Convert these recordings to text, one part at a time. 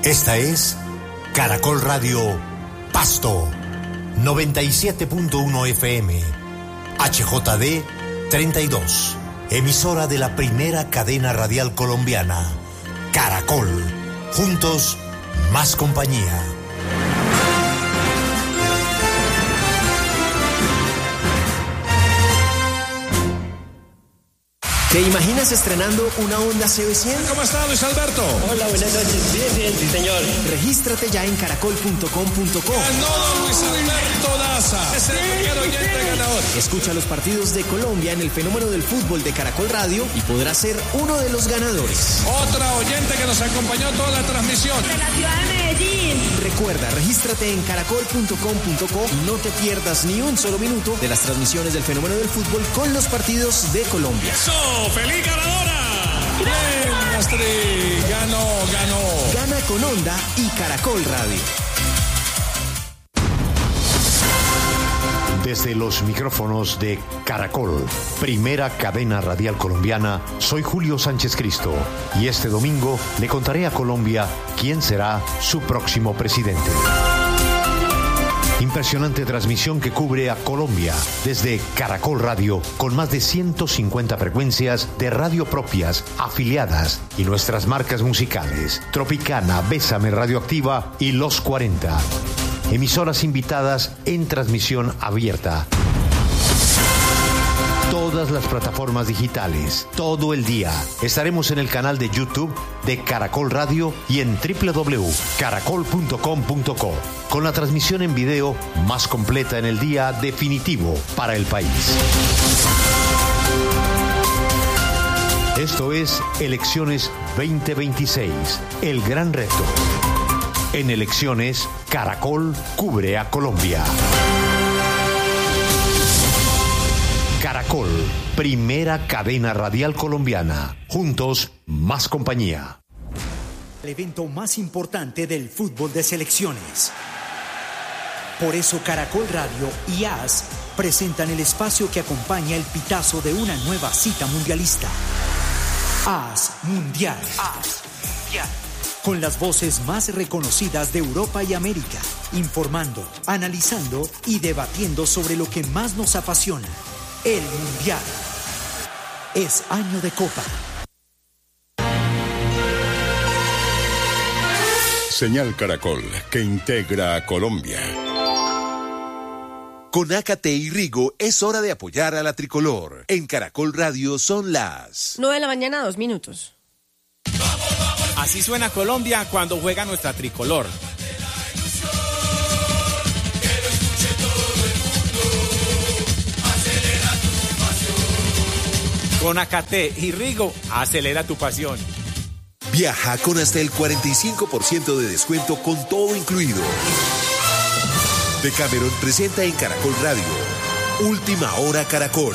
Esta es Caracol Radio Pasto, 97.1 FM, HJD 32, emisora de la primera cadena radial colombiana, Caracol. Juntos, más compañía. ¿Te imaginas estrenando una Honda CB100? ¿Cómo está, Luis Alberto? Hola, buenas noches. Bien, sí, señor. Regístrate ya en caracol.com.co. Ganó Luis Alberto Daza. Es el primer oyente ganador. Escucha los partidos de Colombia en el fenómeno del fútbol de Caracol Radio y podrás ser uno de los ganadores. Otra oyente que nos acompañó toda la transmisión. De la ciudad de Medellín. Recuerda, regístrate en caracol.com.co y no te pierdas ni un solo minuto de las transmisiones del fenómeno del fútbol con los partidos de Colombia. ¡Feliz ganadora! ¡Bien, Astrid! ¡Ganó! Gana con Honda y Caracol Radio. Desde los micrófonos de Caracol, primera cadena radial colombiana, soy Julio Sánchez Cristo y este domingo le contaré a Colombia quién será su próximo presidente. Impresionante transmisión que cubre a Colombia desde Caracol Radio con más de 150 frecuencias de radio propias, afiliadas y nuestras marcas musicales, Tropicana, Bésame Radioactiva y Los 40. Emisoras invitadas en transmisión abierta. Todas las plataformas digitales, todo el día. Estaremos en el canal de YouTube de Caracol Radio y en www.caracol.com.co con la transmisión en video más completa en el día definitivo para el país. Esto es Elecciones 2026, el gran reto. En Elecciones, Caracol cubre a Colombia. Caracol, primera cadena radial colombiana. Juntos, más compañía. El evento más importante del fútbol de selecciones. Por eso Caracol Radio y AS presentan el espacio que acompaña el pitazo de una nueva cita mundialista. AS Mundial. AS Mundial. Con las voces más reconocidas de Europa y América, informando, analizando y debatiendo sobre lo que más nos apasiona. El Mundial. Es año de Copa. Señal Caracol, que integra a Colombia. Con Ácate y Rigo es hora de apoyar a la tricolor. En Caracol Radio son las 9:02 a.m. Así suena Colombia cuando juega nuestra tricolor. Con Ácate y Rigo, acelera tu pasión. Viaja con hasta el 45% de descuento con todo incluido. Decameron presenta en Caracol Radio Última Hora Caracol.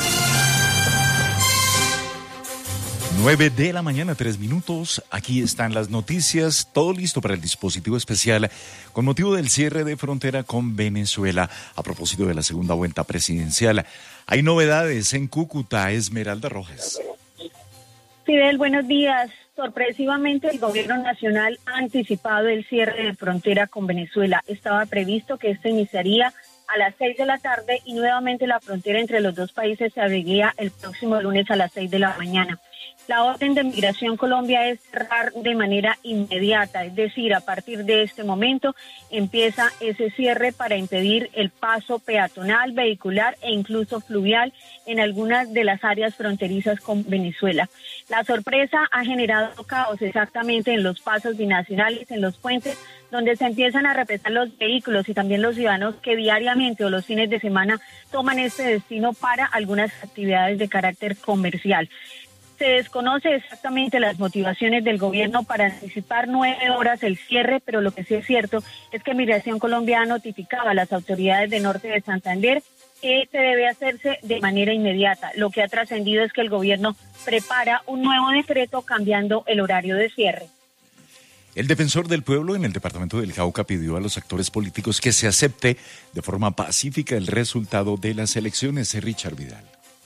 9:03 a.m. Aquí están las noticias, todo listo para el dispositivo especial con motivo del cierre de frontera con Venezuela a propósito de la segunda vuelta presidencial. Hay novedades en Cúcuta, Esmeralda Rojas. Fidel, buenos días. Sorpresivamente, el gobierno nacional ha anticipado el cierre de frontera con Venezuela. Estaba previsto que esto iniciaría a las 6 de la tarde y nuevamente la frontera entre los dos países se abriría el próximo lunes a las 6 de la mañana. La orden de Migración Colombia es cerrar de manera inmediata, es decir, a partir de este momento empieza ese cierre para impedir el paso peatonal, vehicular e incluso fluvial en algunas de las áreas fronterizas con Venezuela. La sorpresa ha generado caos exactamente en los pasos binacionales, en los puentes, donde se empiezan a represar los vehículos y también los ciudadanos que diariamente o los fines de semana toman este destino para algunas actividades de carácter comercial. Se desconoce exactamente las motivaciones del gobierno para anticipar 9 horas el cierre, pero lo que sí es cierto es que Migración Colombia ha notificado a las autoridades de Norte de Santander que se debe hacerse de manera inmediata. Lo que ha trascendido es que el gobierno prepara un nuevo decreto cambiando el horario de cierre. El defensor del pueblo en el departamento del Cauca pidió a los actores políticos que se acepte de forma pacífica el resultado de las elecciones. Richard Vidal.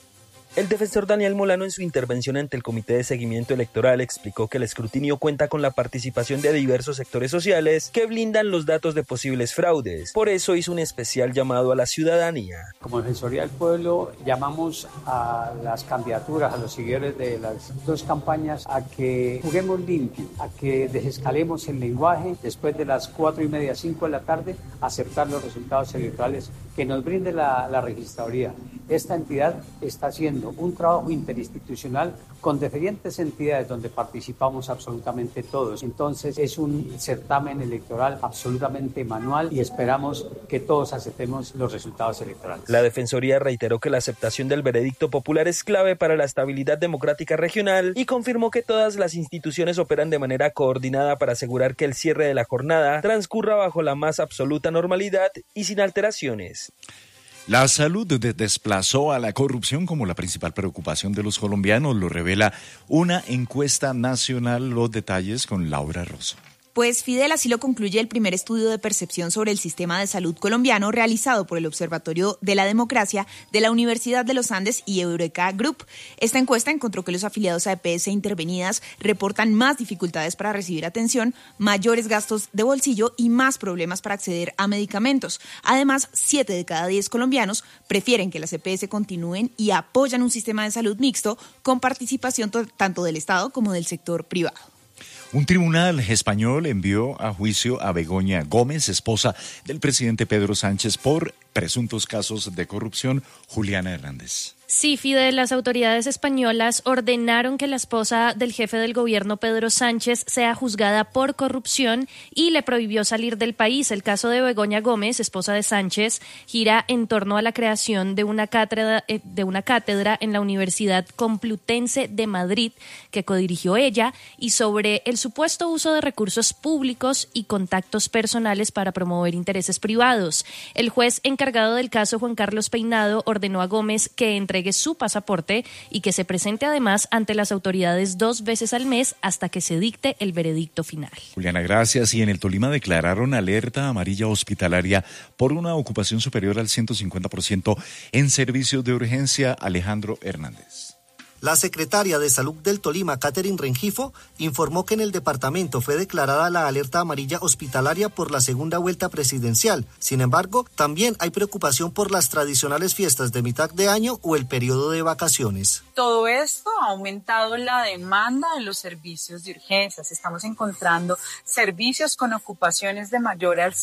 El defensor Daniel Molano, en su intervención ante el Comité de Seguimiento Electoral, explicó que el escrutinio cuenta con la participación de diversos sectores sociales que blindan los datos de posibles fraudes. Por eso hizo un especial llamado a la ciudadanía. Como Defensoría del Pueblo llamamos a las candidaturas, a los seguidores de las dos campañas, a que juguemos limpio, a que desescalemos el lenguaje, después de las 4:30, 5 de la tarde, aceptar los resultados electorales que nos brinde la registraduría. Esta entidad está haciendo un trabajo interinstitucional con diferentes entidades donde participamos absolutamente todos. Entonces es un certamen electoral absolutamente manual y esperamos que todos aceptemos los resultados electorales. La Defensoría reiteró que la aceptación del veredicto popular es clave para la estabilidad democrática regional y confirmó que todas las instituciones operan de manera coordinada para asegurar que el cierre de la jornada transcurra bajo la más absoluta normalidad y sin alteraciones. La salud desplazó a la corrupción como la principal preocupación de los colombianos, lo revela una encuesta nacional. Los detalles con Laura Rosso. Pues Fidel, así lo concluye el primer estudio de percepción sobre el sistema de salud colombiano realizado por el Observatorio de la Democracia de la Universidad de los Andes y Eureka Group. Esta encuesta encontró que los afiliados a EPS intervenidas reportan más dificultades para recibir atención, mayores gastos de bolsillo y más problemas para acceder a medicamentos. Además, 7 de cada 10 colombianos prefieren que las EPS continúen y apoyan un sistema de salud mixto con participación tanto del Estado como del sector privado. Un tribunal español envió a juicio a Begoña Gómez, esposa del presidente Pedro Sánchez, por presuntos casos de corrupción. Juliana Hernández. Sí, Fidel, las autoridades españolas ordenaron que la esposa del jefe del gobierno, Pedro Sánchez, sea juzgada por corrupción y le prohibió salir del país. El caso de Begoña Gómez, esposa de Sánchez, gira en torno a la creación de una cátedra en la Universidad Complutense de Madrid, que codirigió ella, y sobre el supuesto uso de recursos públicos y contactos personales para promover intereses privados. El juez encargado del caso, Juan Carlos Peinado, ordenó a Gómez que entregue su pasaporte y que se presente además ante las autoridades 2 veces al mes hasta que se dicte el veredicto final. Juliana, gracias. Y en el Tolima declararon alerta amarilla hospitalaria por una ocupación superior al 150% en servicios de urgencia. Alejandro Hernández. La secretaria de Salud del Tolima, Catherine Rengifo, informó que en el departamento fue declarada la alerta amarilla hospitalaria por la segunda vuelta presidencial. Sin embargo, también hay preocupación por las tradicionales fiestas de mitad de año o el periodo de vacaciones. Todo esto ha aumentado la demanda en los servicios de urgencias. Estamos encontrando servicios con ocupaciones de mayor al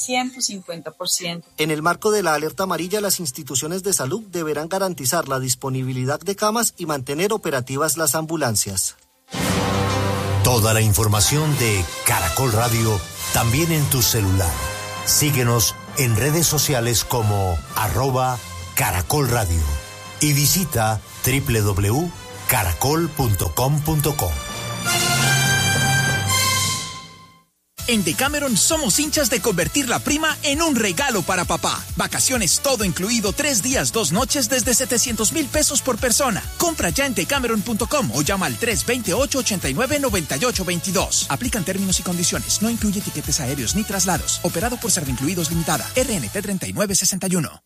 150%. En el marco de la alerta amarilla, las instituciones de salud deberán garantizar la disponibilidad de camas y mantener operativas las ambulancias. Toda la información de Caracol Radio también en tu celular. Síguenos en redes sociales como @Caracol Radio y visita www.caracol.com.co. En Decameron somos hinchas de convertir la prima en un regalo para papá. Vacaciones todo incluido, 3 días, 2 noches desde 700,000 pesos por persona. Compra ya en decameron.com o llama al 328-89-9822. Aplican términos y condiciones. No incluye tiquetes aéreos ni traslados. Operado por Servincluidos Limitada. RNT 3961.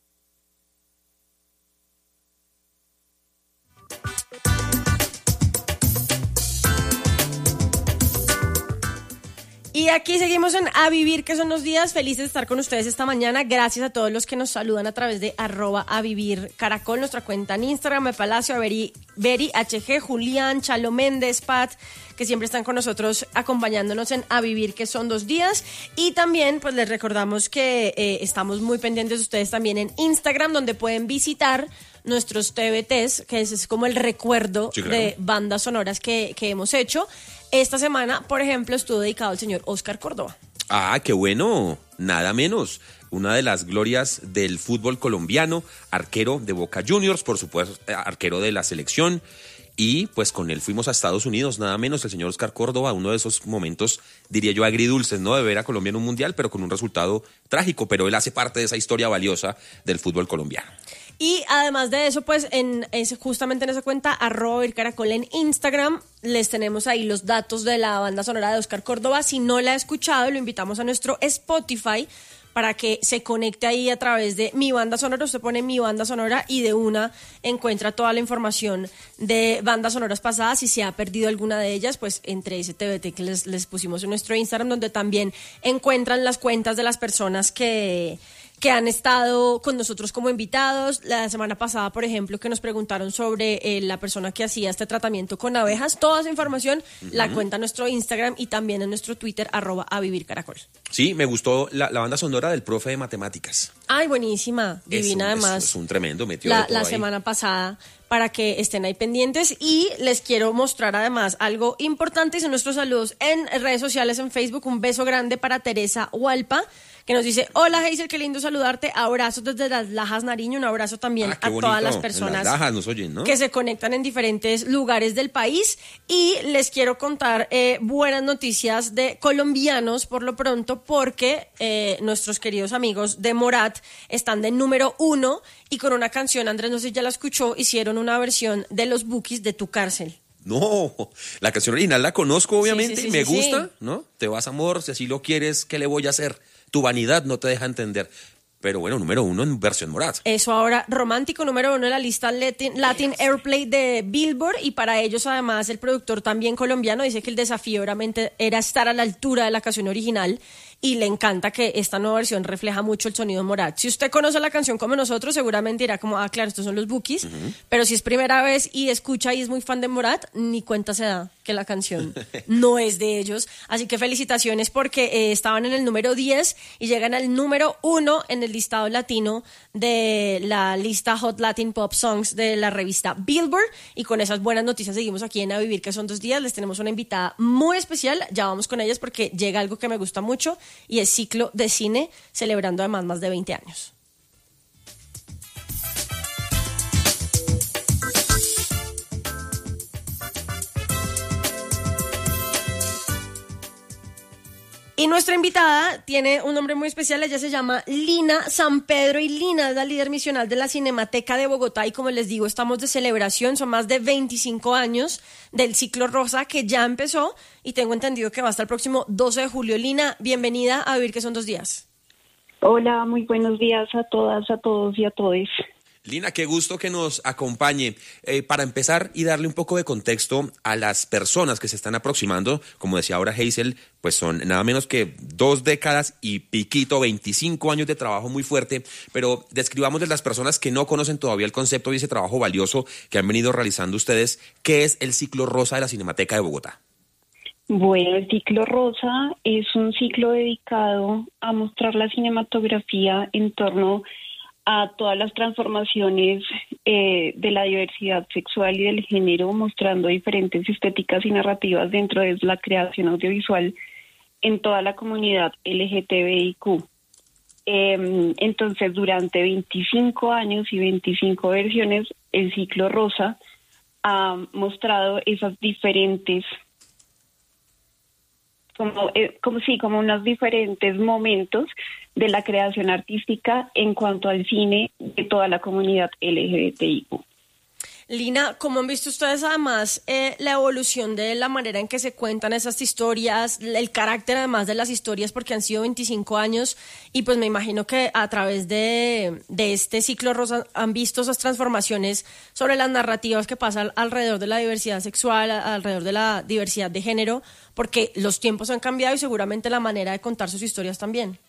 Y aquí seguimos en A Vivir, que son los días. Felices de estar con ustedes esta mañana. Gracias a todos los que nos saludan a través de @avivircaracol, nuestra cuenta en Instagram, de Palacio, a Beri HG, Julián, Chalo Méndez, Pat, que siempre están con nosotros acompañándonos en A Vivir, que son 2 días. Y también pues les recordamos que estamos muy pendientes de ustedes también en Instagram, donde pueden visitar nuestros TBTs, que es como el recuerdo de bandas sonoras que hemos hecho. Esta semana, por ejemplo, estuvo dedicado al señor Óscar Córdoba. Ah, qué bueno, nada menos. Una de las glorias del fútbol colombiano, arquero de Boca Juniors, por supuesto, arquero de la selección. Y pues con él fuimos a Estados Unidos, nada menos, el señor Óscar Córdoba, uno de esos momentos, diría yo, agridulces, ¿no? De ver a Colombia en un mundial, pero con un resultado trágico. Pero él hace parte de esa historia valiosa del fútbol colombiano. Y además de eso, pues justamente en esa cuenta, @Caracol en Instagram, les tenemos ahí los datos de la banda sonora de Óscar Córdoba. Si no la ha escuchado, lo invitamos a nuestro Spotify para que se conecte ahí a través de Mi Banda Sonora. Usted pone Mi Banda Sonora y de una encuentra toda la información de bandas sonoras pasadas. Si se ha perdido alguna de ellas, pues entre ese TBT que les pusimos en nuestro Instagram, donde también encuentran las cuentas de las personas que han estado con nosotros como invitados. La semana pasada, por ejemplo, que nos preguntaron sobre la persona que hacía este tratamiento con abejas. Toda esa información la cuenta en nuestro Instagram y también en nuestro Twitter, @avivircaracol. Sí, me gustó la banda sonora del profe de matemáticas. Ay, buenísima, divina además. Es un tremendo metió la semana pasada, para que estén ahí pendientes. Y les quiero mostrar además algo importante, y son nuestros saludos en redes sociales, en Facebook. Un beso grande para Teresa Hualpa, que nos dice: hola Hazel, qué lindo saludarte, abrazos desde Las Lajas, Nariño. Un abrazo también a todas las personas en Las Lajas nos oyen, ¿no? Que se conectan en diferentes lugares del país. Y les quiero contar buenas noticias de colombianos por lo pronto, porque nuestros queridos amigos de Morat están de número 1 y con una canción, Andrés, no sé si ya la escuchó, hicieron una versión de Los Bukis de Tu Cárcel. No, la canción original la conozco, obviamente, sí, y me gusta, sí. ¿no? Te vas, amor, si así lo quieres, ¿qué le voy a hacer? Tu vanidad no te deja entender. Pero bueno, número 1 en versión Morat. Eso ahora, romántico, número 1 en la lista Latin Airplay de Billboard. Y para ellos, además, el productor también colombiano dice que el desafío realmente era estar a la altura de la canción original. Y le encanta que esta nueva versión refleja mucho el sonido Morat. Si usted conoce la canción como nosotros, seguramente dirá como, claro, estos son los Bukis. Pero si es primera vez y escucha y es muy fan de Morat, ni cuenta se da que la canción no es de ellos. Así que felicitaciones, porque estaban en el número 10 y llegan al número 1 en el listado latino de la lista Hot Latin Pop Songs de la revista Billboard. Y con esas buenas noticias seguimos aquí en A Vivir, que son 2 días. Les tenemos una invitada muy especial. Ya vamos con ellas porque llega algo que me gusta mucho, y es ciclo de cine, celebrando además más de 20 años. Y nuestra invitada tiene un nombre muy especial. Ella se llama Lina San Pedro, y Lina es la líder misional de la Cinemateca de Bogotá. Y como les digo, estamos de celebración, son más de 25 años del ciclo rosa, que ya empezó y tengo entendido que va hasta el próximo 12 de julio. Lina, bienvenida a Vivir, que son 2 días. Hola, muy buenos días a todas, a todos y a todes. Lina, qué gusto que nos acompañe. Para empezar y darle un poco de contexto a las personas que se están aproximando, como decía ahora Hazel, pues son nada menos que 2 décadas y piquito, 25 años de trabajo muy fuerte, pero describamos de las personas que no conocen todavía el concepto y ese trabajo valioso que han venido realizando ustedes. ¿Qué es el ciclo rosa de la Cinemateca de Bogotá? Bueno, el ciclo rosa es un ciclo dedicado a mostrar la cinematografía en torno a todas las transformaciones de la diversidad sexual y del género, mostrando diferentes estéticas y narrativas dentro de la creación audiovisual en toda la comunidad LGTBIQ. Entonces, durante 25 años y 25 versiones, el ciclo rosa ha mostrado esas diferentes, como unos diferentes momentos de la creación artística en cuanto al cine de toda la comunidad LGBTIQ. Lina, ¿cómo han visto ustedes además la evolución de la manera en que se cuentan esas historias, el carácter además de las historias, porque han sido 25 años y pues me imagino que a través de este ciclo rosa han visto esas transformaciones sobre las narrativas que pasan alrededor de la diversidad sexual, alrededor de la diversidad de género, porque los tiempos han cambiado y seguramente la manera de contar sus historias también?